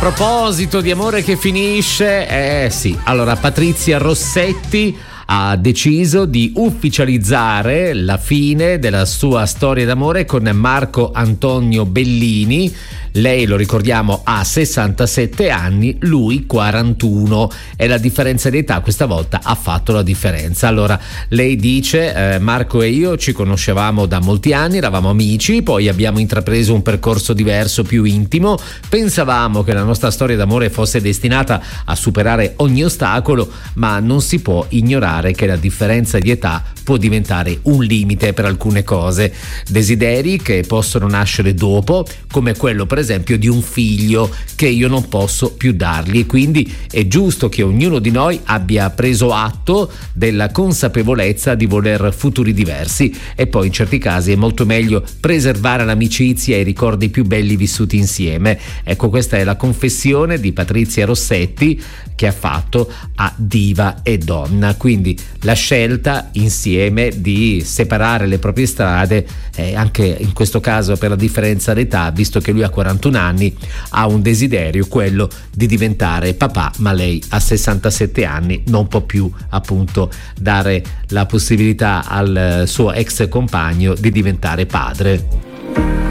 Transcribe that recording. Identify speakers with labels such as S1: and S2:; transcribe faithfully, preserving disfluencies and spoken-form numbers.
S1: proposito di amore che finisce, eh sì, allora Patrizia Rossetti ha deciso di ufficializzare la fine della sua storia d'amore con Marco Antonio Bellini. Lei, lo ricordiamo, ha sessantasette anni, lui quarantuno, e la differenza di età questa volta ha fatto la differenza. Allora lei dice: eh, Marco e io ci conoscevamo da molti anni, eravamo amici, poi abbiamo intrapreso un percorso diverso, più intimo, pensavamo che la nostra storia d'amore fosse destinata a superare ogni ostacolo, ma non si può ignorare che la differenza di età può diventare un limite per alcune cose, desideri che possono nascere dopo, come quello per esempio di un figlio che io non posso più dargli, e quindi è giusto che ognuno di noi abbia preso atto della consapevolezza di voler futuri diversi, e poi in certi casi è molto meglio preservare l'amicizia e i ricordi più belli vissuti insieme. Ecco, questa è la confessione di Patrizia Rossetti che ha fatto a Diva e Donna, quindi la scelta insieme di separare le proprie strade, eh, anche in questo caso per la differenza d'età, visto che lui ha quarantuno anni, ha un desiderio, quello di diventare papà, ma lei a sessantasette anni non può più appunto dare la possibilità al suo ex compagno di diventare padre.